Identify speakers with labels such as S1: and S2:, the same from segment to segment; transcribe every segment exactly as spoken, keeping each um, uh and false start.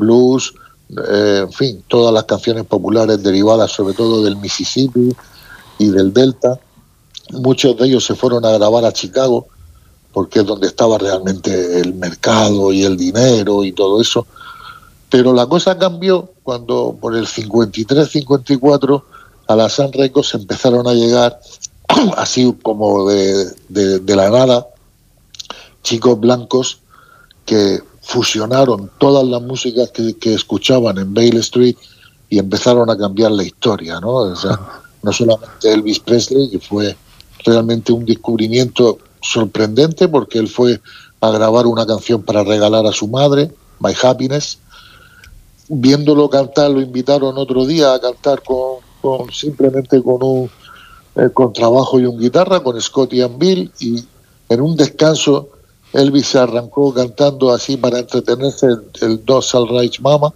S1: blues, eh, en fin, todas las canciones populares derivadas sobre todo del Mississippi y del Delta. Muchos de ellos se fueron a grabar a Chicago, porque es donde estaba realmente el mercado y el dinero y todo eso. Pero la cosa cambió cuando por el cincuenta y tres cincuenta y cuatro a la Sun Records empezaron a llegar, así como de, de, de la nada, chicos blancos que fusionaron todas las músicas que, que escuchaban en Bale Street y empezaron a cambiar la historia, ¿no? O sea, no solamente Elvis Presley, que fue realmente un descubrimiento sorprendente porque él fue a grabar una canción para regalar a su madre, My Happiness. Viéndolo cantar, lo invitaron otro día a cantar con, con simplemente con un eh, contrabajo y un guitarra, con Scotty and Bill, y en un descanso Elvis se arrancó cantando así para entretenerse el, el Dogs All Right Mama,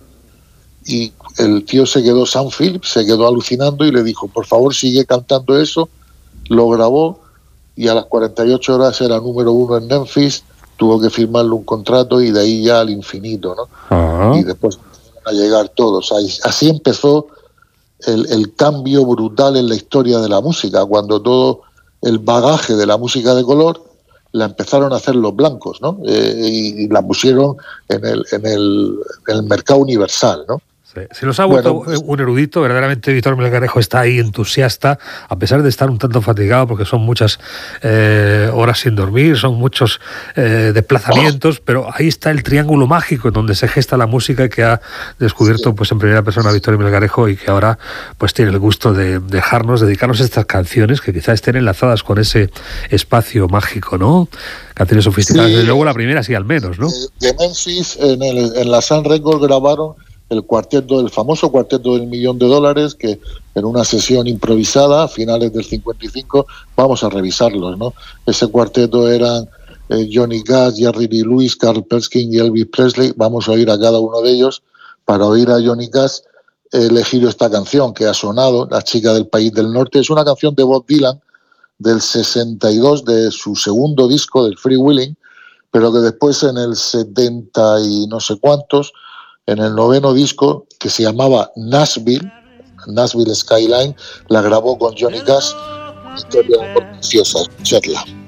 S1: y el tío se quedó, Sam Phillips se quedó alucinando y le dijo, por favor sigue cantando eso. Lo grabó y a las cuarenta y ocho horas era número uno en Memphis, tuvo que firmarle un contrato y de ahí ya al infinito, ¿no? Uh-huh. Y después a llegar todos. Así empezó el, el cambio brutal en la historia de la música, cuando todo el bagaje de la música de color la empezaron a hacer los blancos, ¿no? Eh, y, y la pusieron en el, en el, en el mercado universal, ¿no?
S2: Sí. Se nos ha vuelto
S1: Bueno,
S2: un erudito, verdaderamente Víctor Melgarejo está ahí entusiasta, a pesar de estar un tanto fatigado porque son muchas eh, horas sin dormir, son muchos eh, desplazamientos, pero ahí está el triángulo mágico en donde se gesta la música que ha descubierto sí. pues en primera persona Víctor Melgarejo y que ahora pues tiene el gusto de dejarnos, dedicarnos a estas canciones que quizás estén enlazadas con ese espacio mágico, ¿no? Canciones sofisticadas, sí. Desde luego la primera sí al menos, ¿no?
S1: De Memphis, en, el, en la Sun Records grabaron el cuarteto, el famoso cuarteto del millón de dólares, que en una sesión improvisada a finales del cincuenta y cinco, vamos a revisarlos, ¿no? Ese cuarteto eran eh, Johnny Cash, Jerry Lee Lewis, Carl Perkins y Elvis Presley. Vamos a oír a cada uno de ellos. Para oír a Johnny Cash he elegido esta canción que ha sonado, La chica del país del norte. Es una canción de Bob Dylan del sesenta y dos, de su segundo disco, del Free Willing, pero que después en el setenta y no sé cuántos, en el noveno disco, que se llamaba Nashville, Nashville Skyline, la grabó con Johnny Cash, historia preciosa, escuchadla.